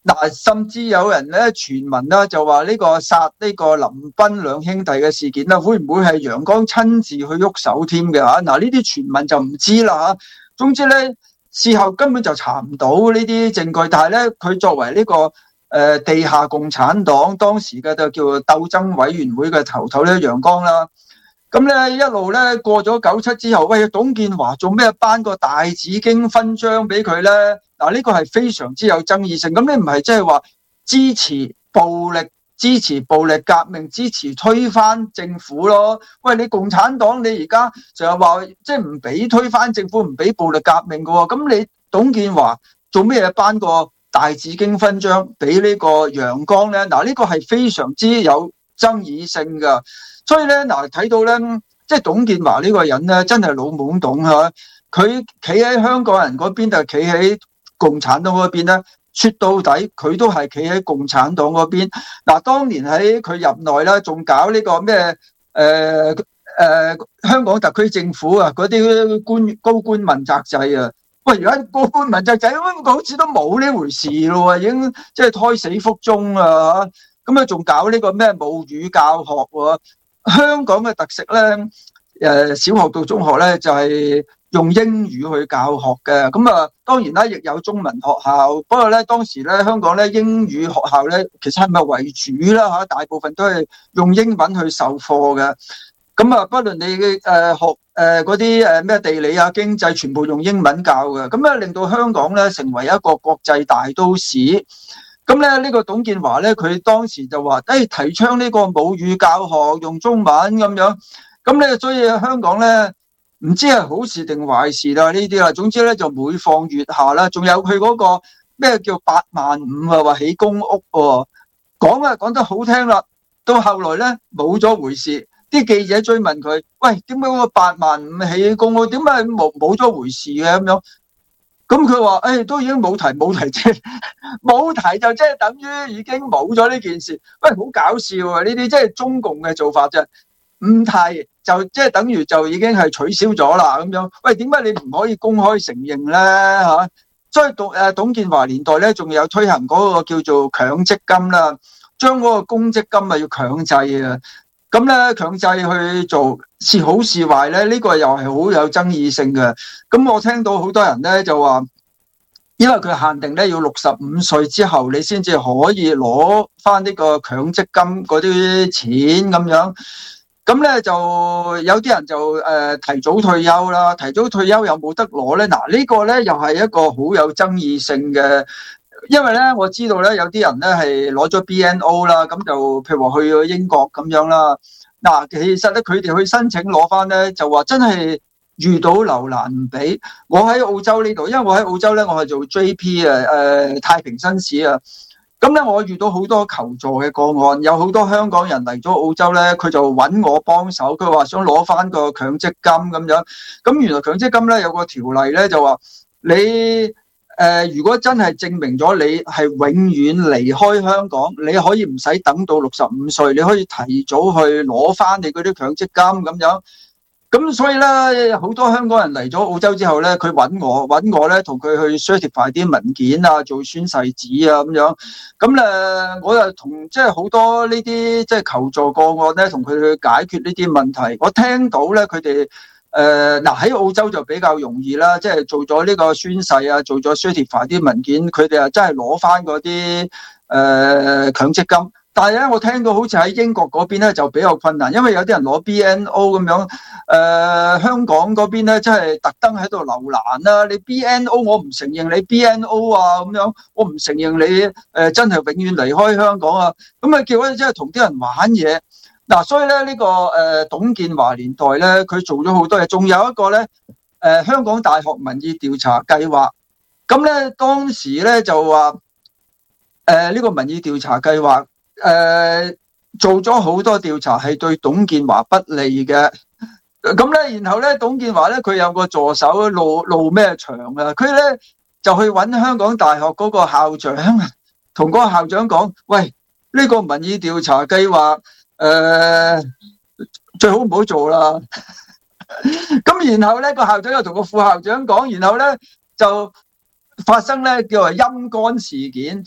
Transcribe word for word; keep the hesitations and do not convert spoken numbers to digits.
嗱，甚至有人咧傳聞啦，就話呢個殺呢個林彬兩兄弟嘅事件啦，會唔會係楊光親自去喐手添嘅嚇？嗱，呢啲傳聞就唔知啦嚇。總之咧，事後根本就查唔到呢啲證據，但係咧，佢作為呢、這個誒、呃、地下共產黨當時嘅就叫鬥爭委員會嘅頭頭咧，楊光啦。咁咧一路咧過咗九七之後，喂，董建華做咩頒個大紫荊勳章俾佢咧？嗱，呢個係非常之有爭議性。咁你唔係即係話支持暴力、支持暴力革命、支持推翻政府咯？喂，你共產黨你而家就係話即係唔俾推翻政府，唔俾暴力革命嘅喎。咁你董建華做咩嘢頒個大紫荊勳章俾呢個楊光咧？嗱，呢個係非常之有爭議性㗎。所以咧，嗱，睇到咧，即係董建華呢個人咧，真係老懵懂嚇。佢企喺香港人嗰邊，就企喺共產黨嗰邊咧。說到底，佢都係企喺共產黨嗰邊。嗱，當年喺佢入內啦，仲搞呢個咩誒誒香港特區政府啊，嗰啲官高官問責制啊。喂，而家高官問責制，好似都冇呢回事咯，已經即係胎死腹中啊！咁啊，仲搞呢個咩母語教學喎？香港嘅特色咧，誒小學到中學咧就係用英語去教學嘅，咁啊當然啦，亦有中文學校，不過咧當時咧香港咧英語學校咧其實係咪為主啦嚇？大部分都係用英文去授課嘅，咁啊不論你誒學誒嗰啲誒咩地理啊經濟，全部用英文教嘅，咁啊令到香港咧成為一個國際大都市。咁咧呢個董建華咧，佢當時就話，誒、哎、提倡呢個母語教學，用中文咁樣。咁咧，所以香港咧唔知係好事定壞事啦呢啲啦。總之咧就每況愈下啦。仲有佢嗰個咩叫八萬五啊，話起公屋喎，講啊講得好聽啦。到後來咧冇咗回事，啲記者追問佢，喂，點解嗰個八萬五起公屋，點解冇冇咗回事嘅咁樣？咁佢話，誒、哎，都已經冇提冇提啫，冇提就即係等於已經冇咗呢件事。喂，好搞笑啊！呢啲即係中共嘅做法啫，唔提就即係等於就已經係取消咗啦咁樣。喂，點解你唔可以公開承認咧嚇？所以董誒董建華年代咧，仲有推行嗰個叫做強積金啦，將嗰個公積金啊要強制啊。咁咧強制去做是好是壞咧？呢、這個又係好有爭議性嘅。咁我聽到好多人咧就話，因為佢限定咧要六十五歲之後你先至可以攞翻呢個強積金嗰啲錢咁樣。咁咧就有啲人就誒、呃、提早退休啦，提早退休有冇得攞咧？嗱、這個、呢個咧又係一個好有爭議性嘅。因為咧，我知道咧有啲人咧係攞咗 B N O 啦，咁就譬如話去咗英國咁樣啦。嗱，其實咧佢哋去申請攞翻咧，就話真係遇到留難唔俾。我喺澳洲呢度，因為我喺澳洲咧，我係做 J P 啊，誒太平紳士啊。咁咧我遇到好多求助嘅個案，有好多香港人嚟咗澳洲咧，佢就揾我幫手，佢話想攞翻個強積金咁樣。咁原來強積金咧有個條例咧就話你。誒、呃，如果真係證明咗你係永遠離開香港，你可以唔使等到六十五歲，你可以提早去攞翻你嗰啲強積金咁樣。咁所以咧，好多香港人嚟咗澳洲之後咧，佢揾我揾我咧，同佢去 certify 啲文件啊，做宣誓紙啊咁樣。咁咧，我又同即係好多呢啲即係求助個案咧，同佢去解決呢啲問題。我聽到咧，佢哋。誒嗱喺澳洲就比較容易啦，即係做咗呢個宣誓啊，做咗 certify 啲文件，佢哋啊真係攞翻嗰啲誒強積金。但係咧，我聽到好似喺英國嗰邊咧就比較困難，因為有啲人攞 B N O 咁樣，誒、呃、香港嗰邊咧真係特登喺度留難啦。你 B N O 我唔承認你 B N O 啊咁樣，我唔承認你誒、呃、真係永遠離開香港啊，咁啊叫咧真係同啲人玩嘢。嗱，所以咧呢個誒董建華年代咧，佢做咗好多嘢，仲有一個咧誒香港大學民意調查計劃。咁咧當時咧就話誒呢個民意調查計劃誒做咗好多調查係對董建華不利嘅。咁咧然後咧董建華咧佢有個助手露露咩場啊？佢咧就去揾香港大學嗰個校長，同嗰個校長講：喂，呢個民意調查計劃。誒、呃，最好唔好做啦。咁然後咧，個校長又同個副校長講，然後咧就發生咧叫做陰乾事件。